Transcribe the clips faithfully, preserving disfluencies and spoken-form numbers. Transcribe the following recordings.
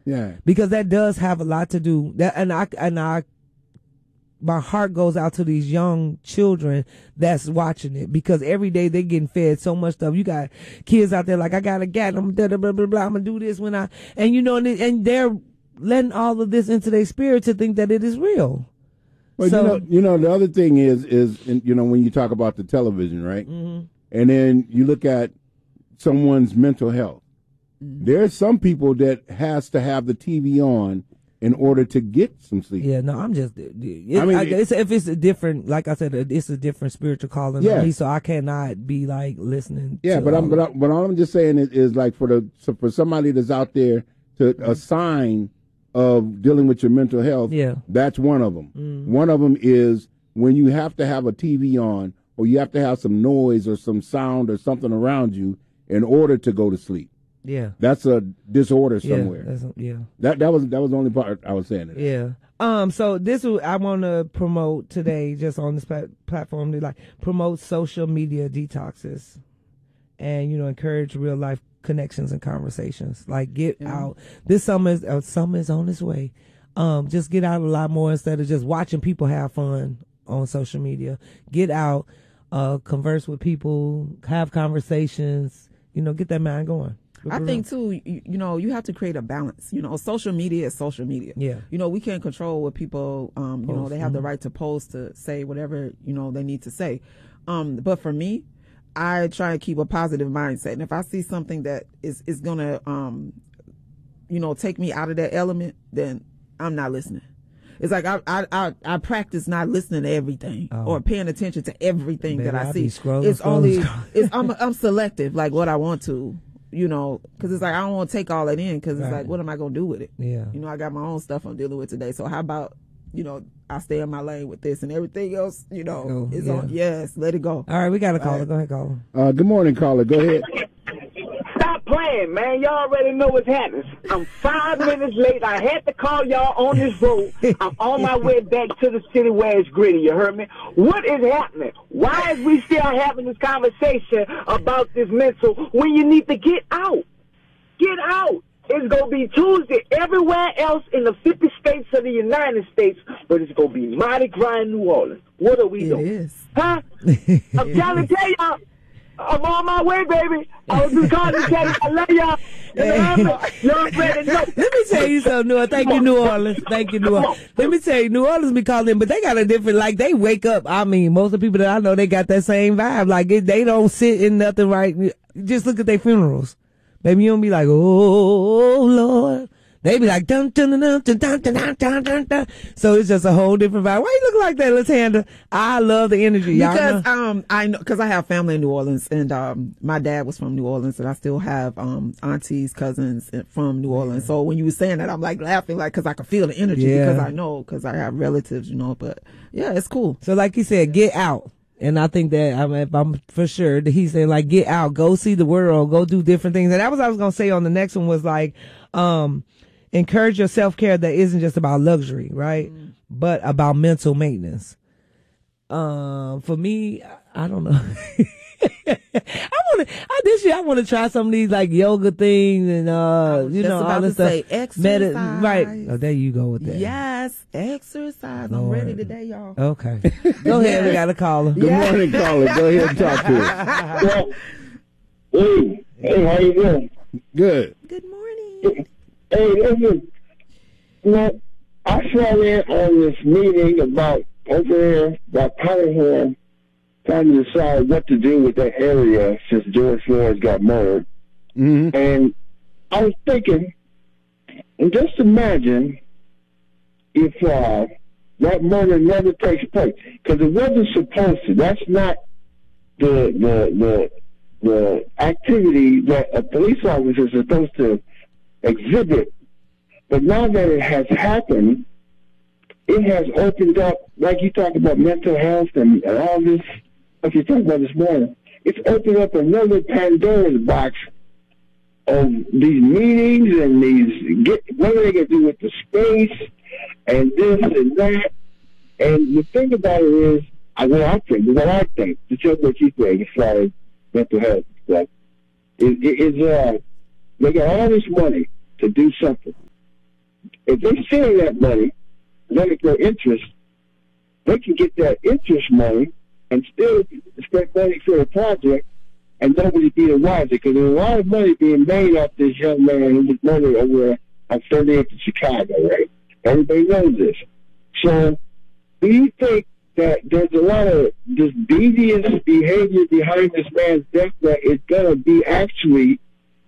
Yeah. Because that does have a lot to do. That and I and I my heart goes out to these young children that's watching it, because every day they're getting fed so much stuff. You got kids out there like, I got a gat, I'm blah, blah, blah, blah, I'm gonna do this when I, and you know, and, and they're letting all of this into their spirit to think that it is real. Well, so, you know, you know, the other thing is, is you know, when you talk about the television, right? Mm-hmm. And then you look at someone's mental health. Mm-hmm. There's some people that has to have the T V on in order to get some sleep. Yeah, no, I'm just. It, I mean, I, it's, if it's a different, like I said, it's a different spiritual calling yeah. on me, so I cannot be like listening. Yeah, to but I'm, but, I, but all I'm just saying is, is like for the so for somebody that's out there to a sign of dealing with your mental health. Yeah, that's one of them. Mm. One of them is when you have to have a T V on, or you have to have some noise or some sound or something around you in order to go to sleep. Yeah, that's a disorder somewhere. Yeah, that's a, yeah. That that was that was the only part I was saying. Yeah. Um. So this is, I want to promote today, just on this plat- platform, to like promote social media detoxes, and you know, encourage real life connections and conversations. Like get yeah. out. This summer is uh, summer is on its way. Um. Just get out a lot more instead of just watching people have fun on social media. Get out. Uh. Converse with people. Have conversations. You know, get that mind going. I think too, you, you know, you have to create a balance. You know, social media is social media. Yeah. You know, we can't control what people, um, you post, know, they have mm-hmm. the right to post, to say whatever, you know, they need to say. Um, but for me, I try and keep a positive mindset. And if I see something that is, is going to, um, you know, take me out of that element, then I'm not listening. It's like I I I, I practice not listening to everything oh. or paying attention to everything Baby, that I, I see. Scrolling, it's scrolling, only, scrolling. it's I'm I'm selective, like what I want to. You know, because it's like I don't want to take all that in, because it's right. like, what am I going to do with it? Yeah. You know, I got my own stuff I'm dealing with today. So how about, you know, I stay in my lane with this, and everything else, you know, oh, is yeah. on. Yes, let it go. All right, we got a caller. Right. Go ahead, caller. Uh, good morning, caller. Go ahead. Stop playing, man. Y'all already know what's happening. I'm five minutes late. I had to call y'all on this road. I'm on my way back to the city where it's gritty. You heard me? What is happening? Why is we still having this conversation about this mental when you need to get out? Get out. It's going to be Tuesday everywhere else in the fifty states of the United States, but it's going to be Mardi Gras in New Orleans. What are we it doing? It is. Huh? I'm trying to tell y'all. I'm on my way, baby. I was just calling to tell you I love y'all. Y'all ready to know. Let me tell you something, New Orleans. Thank you, New Orleans. Thank you, New Orleans. Let me tell you, New Orleans be calling, but they got a different, like, they wake up. I mean, most of the people that I know, they got that same vibe. Like, it, they don't sit in nothing right. Just look at their funerals. Baby, you don't be like, oh, Lord. They be like, dun, dun, dun, dun, dun, dun, dun, dun, dun, dun. So it's just a whole different vibe. Why you look like that, Latanda? I love the energy. Y'all because know? um I know, because I have family in New Orleans, and um my dad was from New Orleans, and I still have um aunties, cousins from New Orleans. Yeah. So when you were saying that, I'm like laughing, like, because I could feel the energy, yeah. because I know, because I have relatives, you know. But yeah, it's cool. So like you said, get out. And I think that I mean, I'm for sure that he said, like, get out, go see the world, go do different things. And that was what I was gonna say on the next one, was like, um. encourage your self-care that isn't just about luxury, right? Mm. But about mental maintenance. Um, for me, I, I don't know. I want to, I, this year I want to try some of these like yoga things and, uh, you know, all this stuff. Exercise. Medi- right. Oh, there you go with that. Yes. Exercise. Lord. I'm ready today, y'all. Okay. Go ahead. We got a caller. Good yeah. morning, caller. Go ahead and talk to us. Well, hey, hey, how you doing? Good. Good morning. Hey, listen, you know, I saw in on this meeting about over there by Powderhorn trying to decide what to do with that area since George Floyd got murdered. Mm-hmm. And I was thinking, and just imagine if uh, that murder never takes place, because it wasn't supposed to. That's not the the the the activity that a police officer is supposed to exhibit. But now that it has happened, it has opened up, like you talked about mental health and, and all this, like you talked about this morning, it's opened up another Pandora's box of these meetings and these, get, what are they going to do with the space and this and that. And the thing about it is, I, what I think, what I think, to tell what you think as far as mental health, like, is, is uh, they got all this money to do something, if they save that money, let it go interest, they can get that interest money and still spend money for the project and nobody be the wiser, because there's a lot of money being made off this young man who was murdered over on thirty-eighth in Chicago, right? Everybody knows this. So do you think that there's a lot of this devious behavior behind this man's death that is going to be actually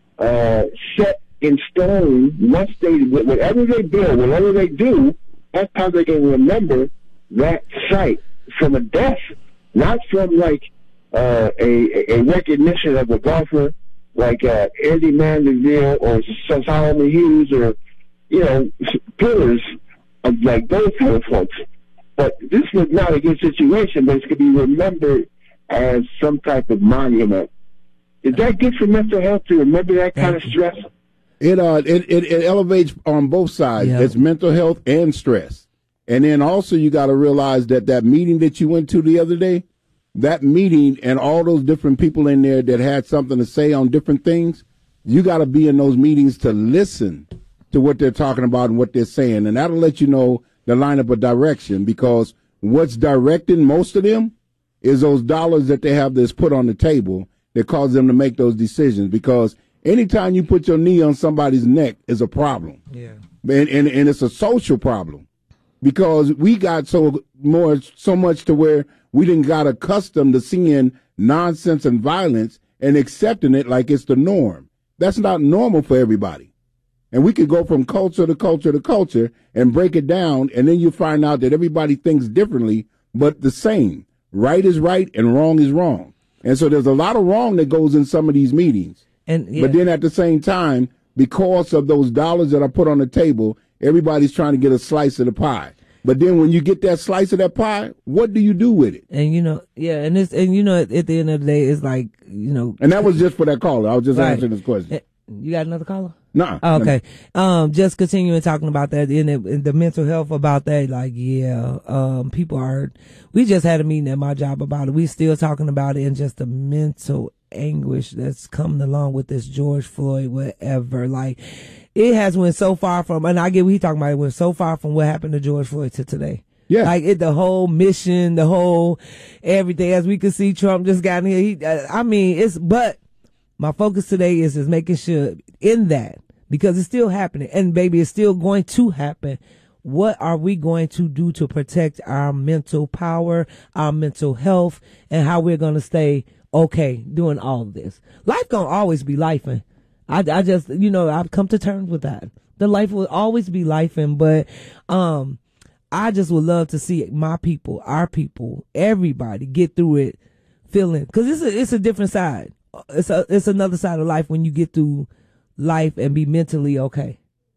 uh, set in stone once they, whatever they build, whatever they do, that's how they can remember that site from a death, not from like uh, a, a recognition of a golfer like uh, Andy Mandeville or Solomon Hughes or, you know, pillars of like those kind of folks. But this was not a good situation, but it's going to be remembered as some type of monument. Is that good for mental health to remember that kind of stress? It uh it, it, it elevates on both sides. Yeah. It's mental health and stress. And then also you got to realize that that meeting that you went to the other day, that meeting and all those different people in there that had something to say on different things, you got to be in those meetings to listen to what they're talking about and what they're saying. And that'll let you know the lineup of direction, because what's directing most of them is those dollars that they have that's put on the table that cause them to make those decisions. Because anytime you put your knee on somebody's neck is a problem. Yeah. And, and, and it's a social problem, because we got so more, so much to where we didn't got accustomed to seeing nonsense and violence and accepting it like it's the norm. That's not normal for everybody. And we could go from culture to culture to culture and break it down, and then you find out that everybody thinks differently, but the same. Right is right and wrong is wrong. And so there's a lot of wrong that goes in some of these meetings. And yeah. But then at the same time, because of those dollars that are put on the table, everybody's trying to get a slice of the pie. But then when you get that slice of that pie, what do you do with it? And, you know, yeah, and it's, and, you know, at, at the end of the day, it's like, you know. And that was just for that caller. I was just right. answering this question. You got another caller? No. Nah, okay. Um, just continuing talking about that in the, in the mental health about that. Like, yeah, um, people are, we just had a meeting at my job about it. We still talking about it, and just the mental anguish that's coming along with this George Floyd, whatever. Like, it has went so far from, and I get what he talking about, it went so far from what happened to George Floyd to today. Yeah. Like, it, the whole mission, the whole everything, as we can see, Trump just got in here. He, I mean, it's, but my focus today is, is making sure in that, because it's still happening, and baby, it's still going to happen. What are we going to do to protect our mental power, our mental health, and how we're going to stay okay doing all of this? Life gonna always be lifing. I, I just, you know, I've come to terms with that. The life will always be lifing, but um, I just would love to see my people, our people, everybody get through it feeling, because it's a, it's a different side. It's a, it's another side of life when you get through life and be mentally okay.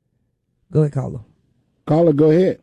Go ahead, caller. Caller, go ahead.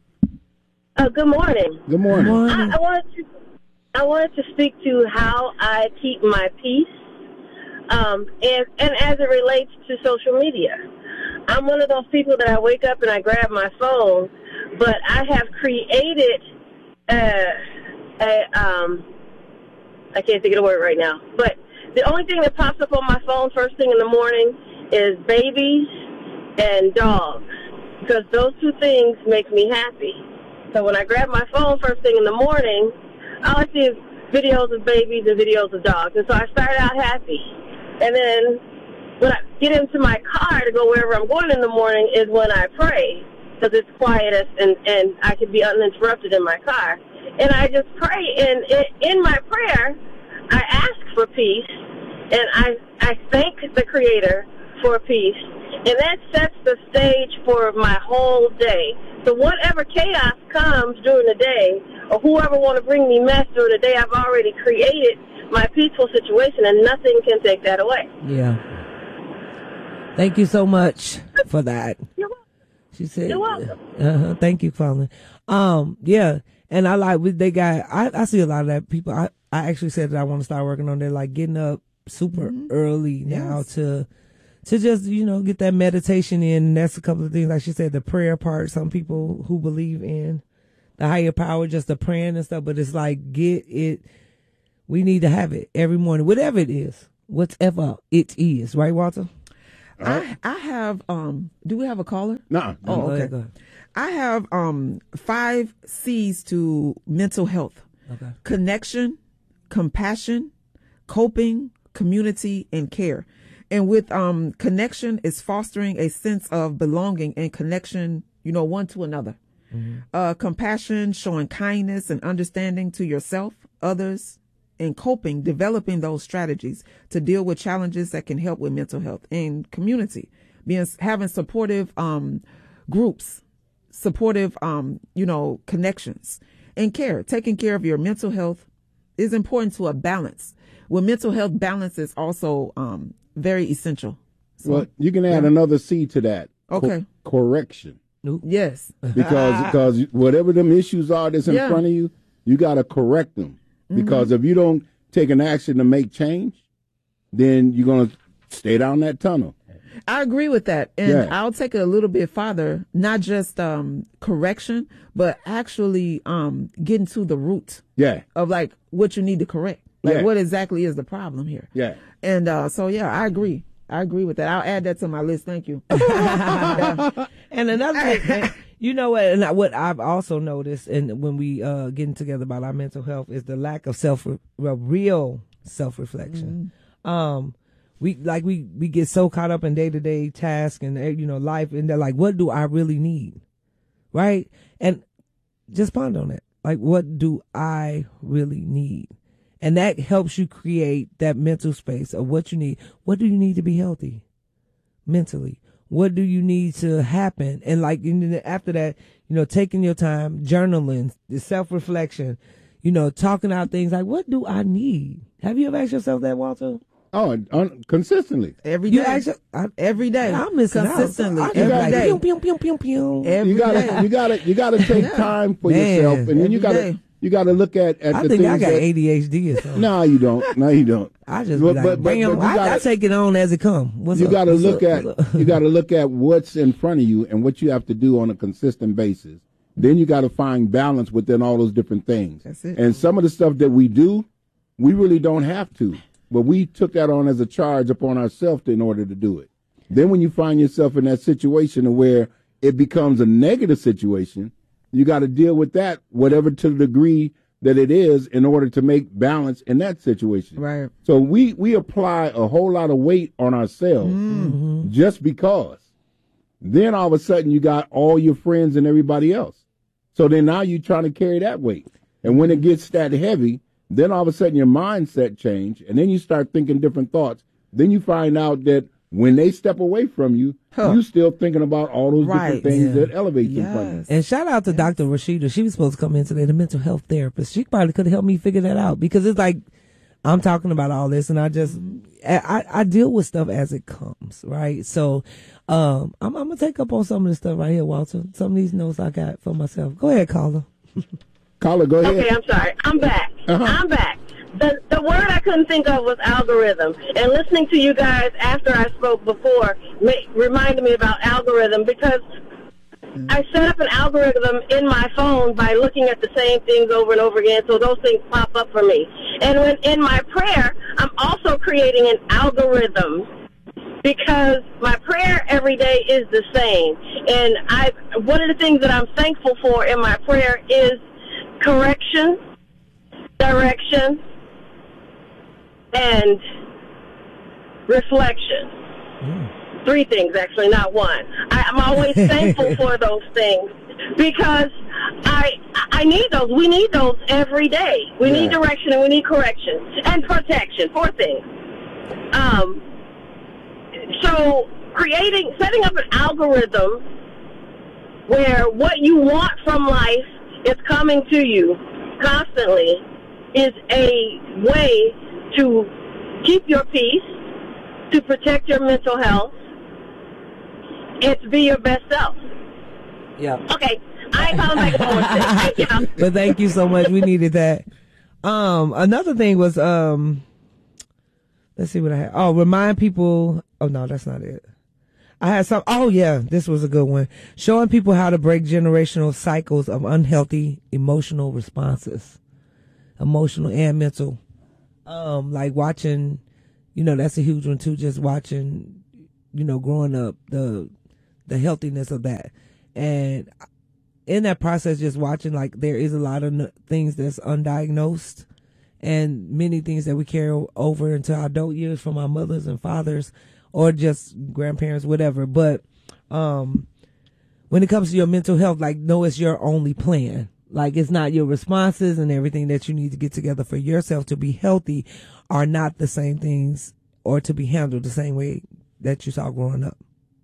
Uh, good morning. Good morning. Good morning. I, I wanted to, I wanted to speak to how I keep my peace, um, and and as it relates to social media. I'm one of those people that I wake up and I grab my phone, but I have created a, a um, I can't think of the word right now, but the only thing that pops up on my phone first thing in the morning is babies and dogs, because those two things make me happy. So when I grab my phone first thing in the morning, all I see is videos of babies and videos of dogs. And so I start out happy. And then when I get into my car to go wherever I'm going in the morning is when I pray, because it's quietest and, and I can be uninterrupted in my car. And I just pray, and in my prayer, I ask for peace, and I, I thank the Creator for peace, and that sets the stage for my whole day. So whatever chaos comes during the day, or whoever want to bring me mess during the day, I've already created my peaceful situation, and nothing can take that away. Yeah. Thank you so much for that. You're welcome. She said, You're welcome. Uh-huh. Thank you, Colin. Um, yeah. And I like, they got, I, I see a lot of that people. I, I actually said that I want to start working on that, like getting up super mm-hmm. early now yes. to, to just, you know, get that meditation in. And that's a couple of things. Like she said, the prayer part, some people who believe in the higher power, just the praying and stuff, but it's like, get it. We need to have it every morning, whatever it is, whatever it is. Right, Walter? I I have um. Do we have a caller? No. Oh, okay. Go ahead. I have um five C's to mental health. Okay. Connection, compassion, coping, community, and care. And with um connection is fostering a sense of belonging and connection, you know, one to another. Mm-hmm. Uh, compassion, showing kindness and understanding to yourself, others, and coping, developing those strategies to deal with challenges that can help with mental health. And community, being having supportive um groups, supportive um you know connections, and care. Taking care of your mental health is important to a balance. Well, mental health balance is also um very essential. So, well, you can add yeah. another C to that. Okay. Co- correction. Yes. Because because whatever them issues are that's in yeah. front of you, you got to correct them. Because mm-hmm. if you don't take an action to make change, then you're going to stay down that tunnel. I agree with that. And yeah. I'll take it a little bit farther, not just um, correction, but actually um, getting to the root yeah. of like what you need to correct. Like yeah. what exactly is the problem here? Yeah. And uh, so, yeah, I agree. I agree with that. I'll add that to my list. Thank you. And another thing, you know what, and what I've also noticed, and when we uh getting together about our mental health, is the lack of self, well, real self reflection. Mm-hmm. Um, we like we we get so caught up in day to day tasks and you know life, and they're like, what do I really need, right? And just ponder on it. Like, what do I really need? And that helps you create that mental space of what you need. What do you need to be healthy mentally? What do you need to happen? And like after that, you know, taking your time, journaling, the self-reflection, you know, talking out things like, what do I need? Have you ever asked yourself that, Walter? Oh, un- consistently. Every day. You ask, I, every day. I'm missing consistently. out. Every like, day. Pew, pew, pew, pew, pew. Every you gotta, day. you gotta, you gotta take yeah. time for Man, yourself, and then every you gotta. day. You got to look at, at I the think things I got that, A D H D or something. No, you don't. No, you don't. I just but, be like, but, but, bam, but you I, gotta, I take it on as it comes. What's you got to look What's at you got to look at what's in front of you and what you have to do on a consistent basis. Then you got to find balance within all those different things. That's it. And some of the stuff that we do, we really don't have to, but we took that on as a charge upon ourselves in order to do it. Then when you find yourself in that situation where it becomes a negative situation, you got to deal with that, whatever to the degree that it is, in order to make balance in that situation. Right. So we, we apply a whole lot of weight on ourselves mm-hmm. just because. Then all of a sudden you got all your friends and everybody else. So then now you're trying to carry that weight. And when it gets that heavy, then all of a sudden your mindset change, and then you start thinking different thoughts. Then you find out that when they step away from you, huh. you still thinking about all those right. different things yeah. that elevate yes. you from you. And shout out to yes. Doctor Rashida. She was supposed to come in today, the mental health therapist. She probably could have helped me figure that out, because it's like I'm talking about all this, and I just I, I deal with stuff as it comes, right? So um, I'm, I'm gonna take up on some of this stuff right here, Walter. Some of these notes I got for myself. Go ahead, caller. Caller, go ahead. Okay, I'm sorry. I'm back. Uh-huh. I'm back. The the word I couldn't think of was algorithm. And listening to you guys after I spoke before ma- reminded me about algorithm, because I set up an algorithm in my phone by looking at the same things over and over again, so those things pop up for me. And when in my prayer, I'm also creating an algorithm, because my prayer every day is the same. And I one of the things that I'm thankful for in my prayer is correction, direction, and reflection. Mm. Three things, actually, not one. I, I'm always thankful for those things, because I I need those. We need those every day. We yeah. need direction, and we need correction and protection. Four things. Um. So creating, setting up an algorithm where what you want from life is coming to you constantly is a way to keep your peace, to protect your mental health, and to be your best self. Yeah. Okay. I ain't calling back more Thank you. But thank you so much. We needed that. Um, another thing was, um, let's see what I had. Oh, remind people. Oh, no, that's not it. I had some. Oh, yeah, this was a good one. Showing people how to break generational cycles of unhealthy emotional responses, emotional and mental. Um, like watching, you know, that's a huge one too. Just watching you know, growing up, the the healthiness of that. And in that process, just watching, like, there is a lot of n- things that's undiagnosed and many things that we carry over into our adult years from our mothers and fathers or just grandparents, whatever. But um, when it comes to your mental health, like, no, it's your only plan. Like, it's not your responses and everything that you need to get together for yourself to be healthy are not the same things or to be handled the same way that you saw growing up.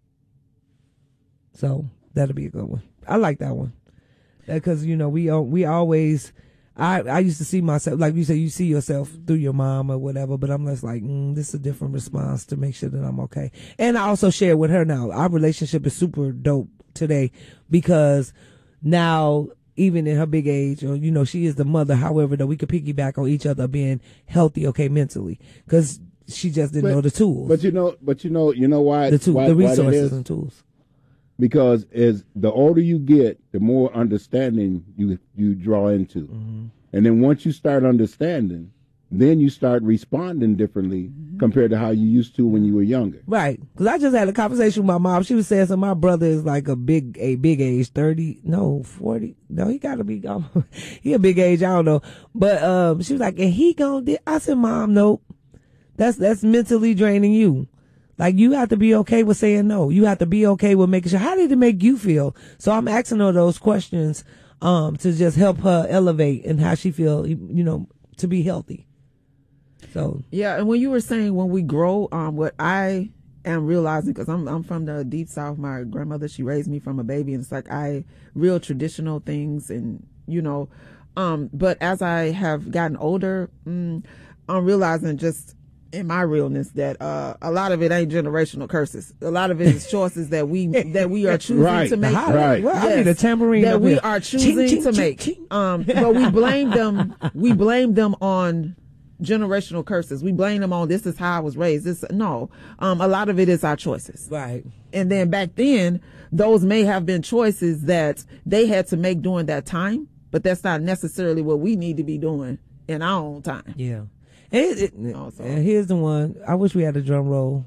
So that'll be a good one. I like that one. Because, you know, we we always, I, I used to see myself, like you said, you see yourself through your mom or whatever, but I'm just like, mm, this is a different response to make sure that I'm okay. And I also share with her now. Our relationship is super dope today because now, even in her big age, or, you know, she is the mother, however, that we could piggyback on each other being healthy, okay, mentally. Because she just didn't but, know the tools. But you know, but you know, you know why? The, tool, why, the resources why and tools. Because as the older you get, the more understanding you you draw into. Mm-hmm. And then once you start understanding, then you start responding differently mm-hmm. compared to how you used to when you were younger. Right. Because I just had a conversation with my mom. She was saying, so my brother is like a big, a big age, thirty, no, forty. No, he got to be, um, he a big age, I don't know. But um, she was like, and he gonna do, I said, Mom, nope. That's, that's mentally draining you. Like, you have to be okay with saying no. You have to be okay with making sure, how did it make you feel? So I'm asking her those questions um, to just help her elevate and how she feel, you know, to be healthy. So yeah, and when you were saying when we grow, um, what I am realizing, because I'm I'm from the deep south, my grandmother, she raised me from a baby, and it's like I real traditional things, and you know, um, but as I have gotten older, mm, I'm realizing just in my realness that uh, a lot of it ain't generational curses. A lot of it is choices that we that we are choosing right, to make. Right, well, yes, I need a tambourine that we here. are choosing ching, ching, to ching, make. Ching. Um, but we blame them. We blame them on generational curses. We blame them on this is how I was raised. This no. Um, a lot of it is our choices. Right. And then back then, those may have been choices that they had to make during that time, but that's not necessarily what we need to be doing in our own time. Yeah. And, it, it, oh, and here's the one. I wish we had a drum roll.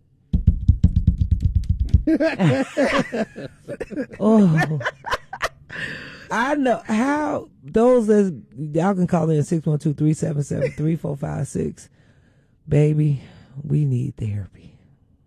Oh, I know how those as y'all can call in six one two, three seven seven, three four five six. Baby, we need therapy.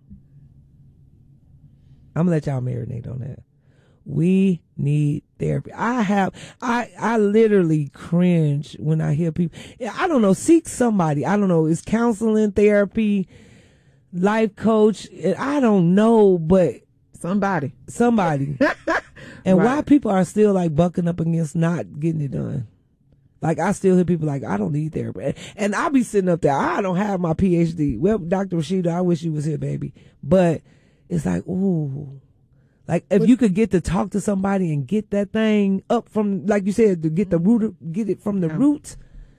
I'm gonna let y'all marinate on that. We need therapy. I have, I, I literally cringe when I hear people. I don't know. Seek somebody. I don't know. It's counseling, therapy, life coach. I don't know, but somebody, somebody. And right. Why people are still like bucking up against not getting it done. Like, I still hear people like, I don't need therapy. And I be sitting up there. I don't have my P H D. Well, Doctor Rashida, I wish you was here, baby. But it's like, ooh. Like, if but, you could get to talk to somebody and get that thing up from, like you said, to get the root, get it from the yeah. roots.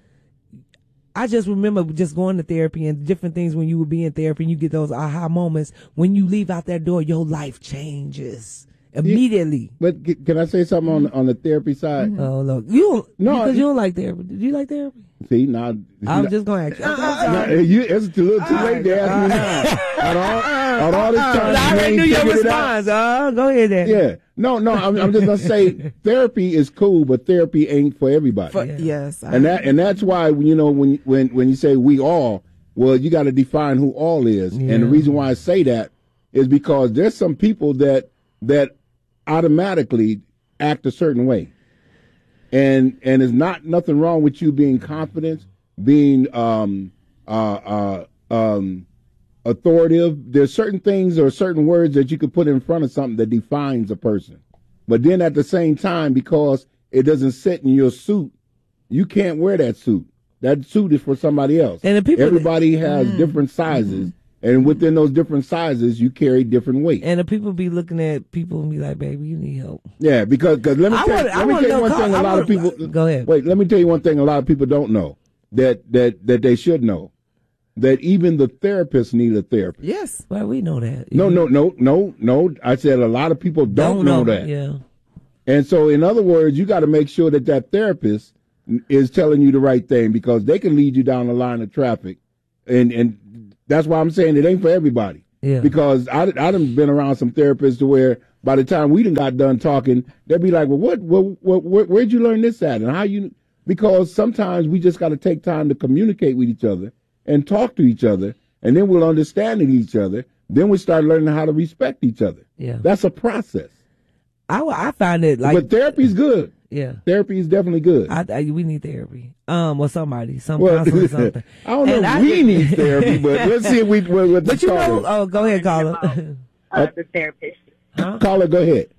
I just remember just going to therapy and different things when you would be in therapy and you get those aha moments. When you leave out that door, your life changes immediately. But can I say something on on the therapy side? Mm-hmm. Oh, look, you don't, no, because you don't like therapy. Do you like therapy? See, now I was just going to ask you. No, you. It's a little too late to ask me now. Out all, out all this time, I already knew your response. Uh, go ahead, then. Yeah, no, no. I'm, I'm just gonna say therapy is cool, but therapy ain't for everybody. For, yeah. Yes, I and that and that's why you know when when when you say we all, well, you got to define who all is, yeah. And the reason why I say that is because there's some people that that automatically act a certain way. And and there's not nothing wrong with you being confident, being um, uh, uh, um, authoritative. There's certain things or certain words that you could put in front of something that defines a person. But then at the same time, because it doesn't sit in your suit, you can't wear that suit. That suit is for somebody else. And the people Everybody that, has mm, different sizes. Mm-hmm. And within those different sizes, you carry different weight. And the people be looking at people and be like, baby, you need help. Yeah, because cause let me tell, wanna, let me tell you one thing a lot of people... Go ahead. Wait, let me tell you one thing a lot of people don't know that that, that they should know. That even the therapists need a therapist. Yes. Well, we know that. No, no, no, no, no. I said a lot of people don't, don't know, know that. Yeah. And so, in other words, you got to make sure that that therapist is telling you the right thing, because they can lead you down the line of traffic. And, and that's why I'm saying it ain't for everybody. Yeah. Because I, I done been around some therapists to where by the time we done got done talking, they'd be like, well, what, what, what, where, where'd you learn this at? And how you, because sometimes we just got to take time to communicate with each other and talk to each other, and then we'll understand each other. Then we start learning how to respect each other. Yeah. That's a process. I, I find it like. But therapy's good. Yeah. Therapy is definitely good. I, I, we need therapy. Um, or somebody, some well, counselor or something. I don't know and if I, we need therapy, but let's see if we, what, what But you know, oh, go ahead, caller. Uh, the therapist. Huh? Caller, go ahead.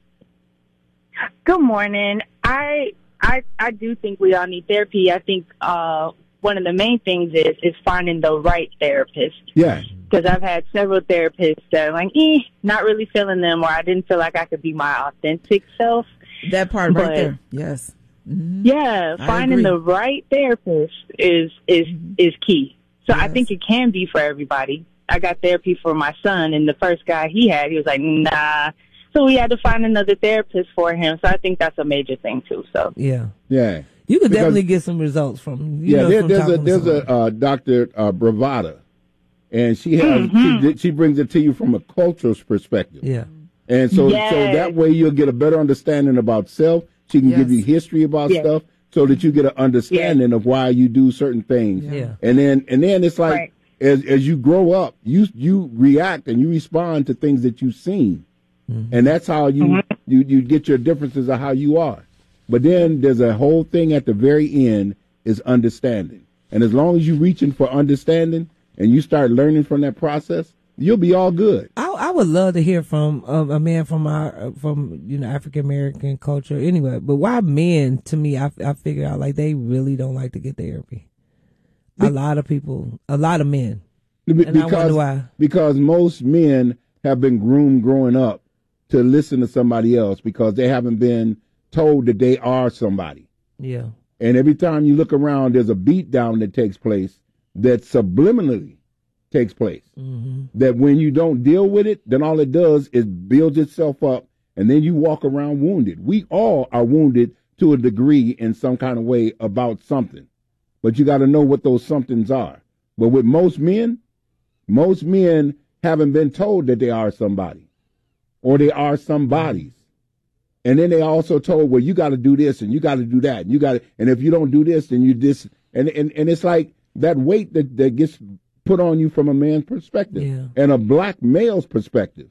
Good morning. I, I, I do think we all need therapy. I think, uh, one of the main things is, is finding the right therapist. Yeah. Because I've had several therapists that are like, eh, not really feeling them, or I didn't feel like I could be my authentic self. That part but, right there. Yes. Mm-hmm. Yeah, I finding agree. the right therapist is is is key. So yes. I think it can be for everybody. I got therapy for my son, and the first guy he had, he was like, nah. So we had to find another therapist for him. So I think that's a major thing too. So yeah, yeah, you could because, definitely get some results from. You yeah, know, there, from there's a there's a uh, Doctor uh, Bravada, and she has mm-hmm. she, she brings it to you from a cultural perspective. Yeah. And so, yes. so that way you'll get a better understanding about self. She can yes. give you history about yes. stuff, so that you get an understanding yes. of why you do certain things. Yeah. And then, and then it's like right. as as you grow up, you you react and you respond to things that you've seen, mm-hmm. and that's how you, mm-hmm. you you get your differences of how you are. But then there's a whole thing at the very end is understanding, and as long as you're reaching for understanding and you start learning from that process, you'll be all good. I, I would love to hear from um, a man from our from you know African American culture anyway. But why men? To me, I, I figure out like they really don't like to get therapy. Be, a lot of people, a lot of men, and because, I wonder why. Because most men have been groomed growing up to listen to somebody else because they haven't been told that they are somebody. Yeah. And every time you look around, there's a beat down that takes place that subliminally takes place. Mm-hmm. That when you don't deal with it, then all it does is builds itself up, and then you walk around wounded. We all are wounded to a degree in some kind of way about something, but you got to know what those somethings are. But with most men, most men haven't been told that they are somebody, or they are somebodies. And then they also told, well, you got to do this and you got to do that, and you got to, and if you don't do this, then you this, and and and it's like that weight that that gets put on you from a man's perspective yeah. and a black male's perspective.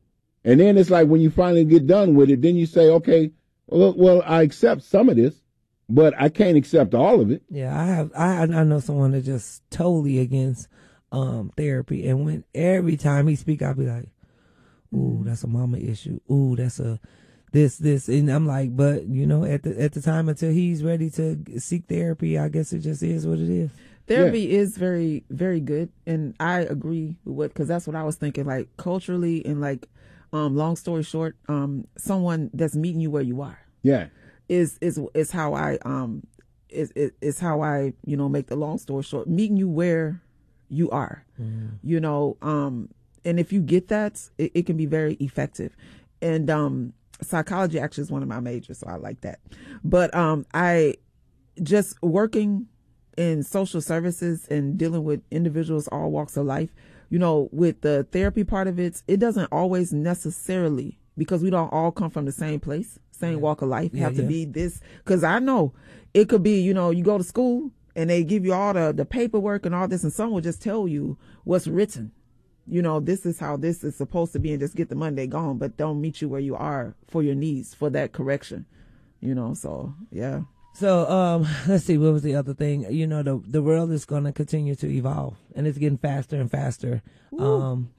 And then it's like when you finally get done with it, then you say, okay, well, well I accept some of this, but I can't accept all of it. Yeah, I have. I I know someone that's just totally against um, therapy, and when every time he speak, I'll be like, "Ooh, that's a mama issue. Ooh, that's a this this," and I'm like, but you know, at the at the time until he's ready to seek therapy, I guess it just is what it is. Therapy yeah. is very, very good, and I agree with what, because that's what I was thinking, like culturally and like, um, long story short, um, someone that's meeting you where you are, yeah, is is is how I um is is, is how I you know make the long story short, meeting you where you are, mm. you know, um, and if you get that, it, it can be very effective, and um, psychology actually is one of my majors, so I like that, but um, I just working in social services and dealing with individuals, all walks of life, you know, with the therapy part of it, it doesn't always necessarily, because we don't all come from the same place, same yeah. walk of life, yeah, have yeah. to be this. Because I know it could be, you know, you go to school and they give you all the, the paperwork and all this, and someone will just tell you what's written. You know, this is how this is supposed to be, and just get the money, they gone, but don't meet you where you are for your needs, for that correction, you know, so, yeah. So um, let's see, what was the other thing? You know, the the world is going to continue to evolve, and it's getting faster and faster. Ooh. Um,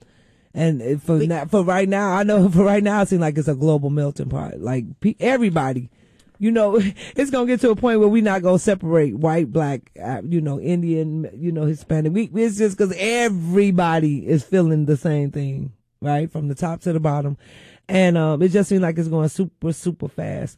and for now, for right now, I know for right now, it seems like it's a global melting pot. Like everybody, you know, it's going to get to a point where we're not going to separate white, black, uh, you know, Indian, you know, Hispanic. We, it's just because everybody is feeling the same thing, right, from the top to the bottom, and um, it just seems like it's going super, super fast,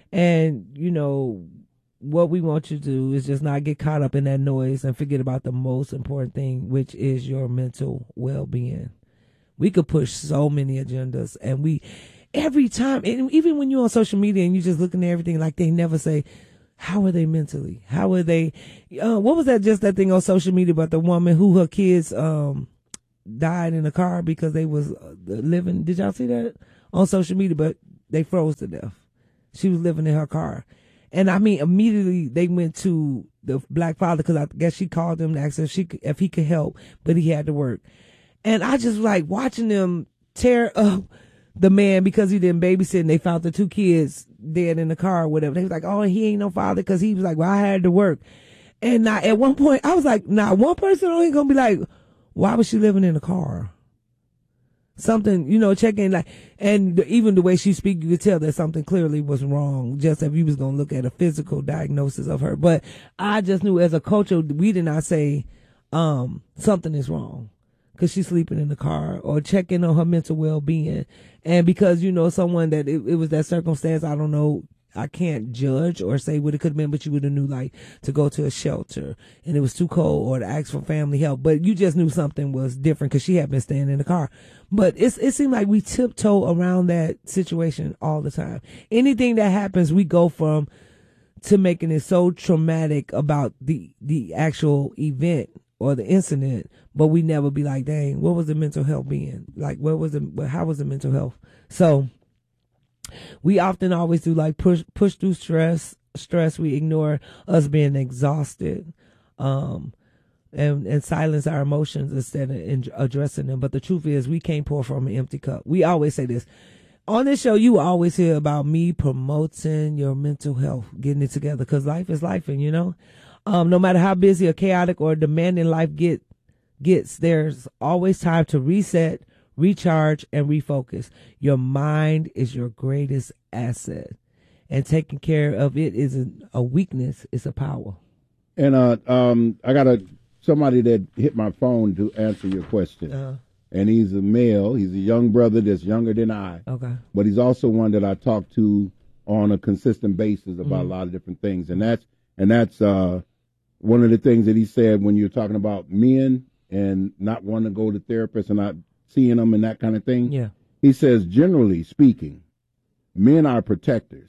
and you know. What we want you to do is just not get caught up in that noise and forget about the most important thing, which is your mental well-being. We could push so many agendas, and we, every time, and even when you're on social media and you're just looking at everything, like they never say, how are they mentally? How are they? Uh, what was that? Just that thing on social media about the woman who her kids, um, died in a car because they was living. Did y'all see that on social media? But they froze to death. She was living in her car. And I mean, immediately they went to the black father because I guess she called him to ask if she could, if he could help, but he had to work. And I just like watching them tear up the man because he didn't babysit and they found the two kids dead in the car or whatever. They was like, oh, he ain't no father because he was like, well, I had to work. And now at one point I was like, nah, one person ain't gonna be like, why was she living in a car? Something, you know, checking like, and the, even the way she speak, you could tell that something clearly was wrong. Just if you was gonna look at a physical diagnosis of her, but I just knew as a culture we did not say um something is wrong because she's sleeping in the car or checking on her mental well being, and because you know someone that it, it was that circumstance. I don't know. I can't judge or say what it could have been, but you would have knew like to go to a shelter and it was too cold or to ask for family help. But you just knew something was different because she had been staying in the car. But it's, it seemed like we tiptoe around that situation all the time. Anything that happens, we go from to making it so traumatic about the, the actual event or the incident, but we never be like, dang, what was the mental health being? Like, what was the, how was the mental health? So, we often always do like push push through stress. Stress. We ignore us being exhausted, um, and and silence our emotions instead of in addressing them. But the truth is, we can't pour from an empty cup. We always say this on this show. You will always hear about me promoting your mental health, getting it together, because life is life, and you know, um, no matter how busy or chaotic or demanding life get gets, there's always time to reset, recharge, and refocus. Your mind is your greatest asset, and taking care of it isn't a weakness, it's a power. And uh, um, I got a somebody that hit my phone to answer your question. Uh-huh. And he's a male. He's a young brother that's younger than I. Okay. But he's also one that I talk to on a consistent basis about mm-hmm. a lot of different things. And that's and that's uh, one of the things that he said when you're talking about men and not wanting to go to therapists and not seeing them and that kind of thing. Yeah. He says, generally speaking, men are protectors.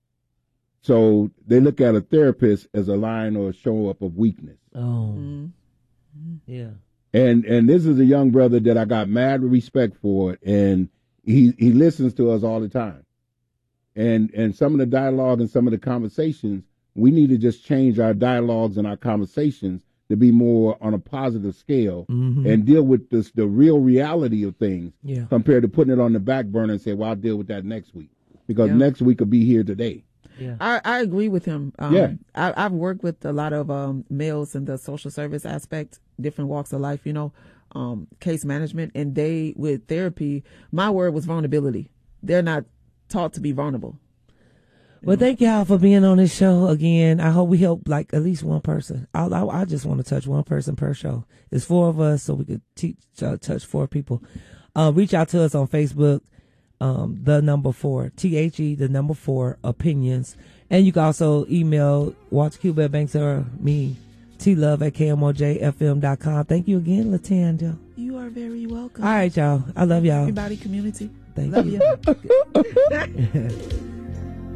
So they look at a therapist as a line or a show up of weakness. Oh. Mm-hmm. Yeah. And and this is a young brother that I got mad respect for, and he he listens to us all the time. And and some of the dialogue and some of the conversations, we need to just change our dialogues and our conversations to be more on a positive scale mm-hmm. and deal with this the real reality of things yeah. compared to putting it on the back burner and say, well, I'll deal with that next week. Because yeah. next week will be here today. Yeah. I, I agree with him. Um, yeah. I, I've worked with a lot of um, males in the social service aspect, different walks of life, you know, um, case management. And they, with therapy, my word was vulnerability. They're not taught to be vulnerable. Well, thank y'all for being on this show again. I hope we help like at least one person. I, I, I just want to touch one person per show. It's four of us, so we could teach, uh, touch four people. Uh, reach out to us on Facebook, um, the number four, T H E, the number four, opinions. And you can also email Walter Cuba at Banks or me, T Love at K M O J F M dot com. Thank you again, Latanja. You are very welcome. All right, y'all. I love y'all. Everybody, community. Thank love you. you.